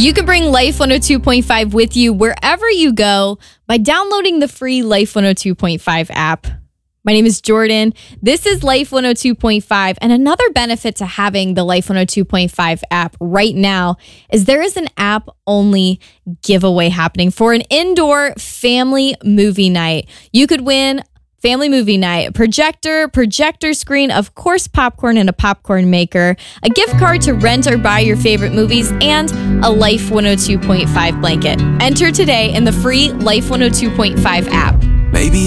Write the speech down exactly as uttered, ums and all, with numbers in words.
You can bring Life one oh two point five with you wherever you go by downloading the free Life one oh two point five app. My name is Jordan. This is Life one oh two point five. And another benefit to having the Life one oh two point five app right now is there is an app-only giveaway happening for an indoor family movie night. You could win family movie night, projector, projector screen, of course, popcorn and a popcorn maker, a gift card to rent or buy your favorite movies, and a Life one oh two point five blanket. Enter today in the free Life one oh two point five app. Maybe